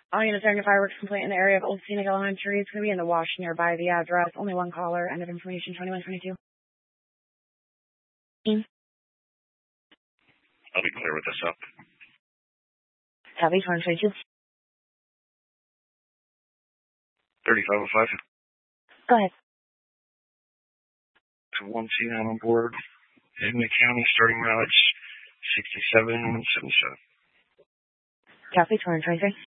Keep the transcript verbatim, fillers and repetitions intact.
All units are in a fireworks complaint in the area of Old Scenic Elementary. It's going to be in the wash nearby the address. Only one caller. End of information, twenty-one twenty-two. I'll be clear with this up. Copy, twenty twenty-two. thirty-five oh five. Go ahead. To one C nine on board. In the county, starting mileage sixty-seven seventy-seven. Copy, twenty twenty-three.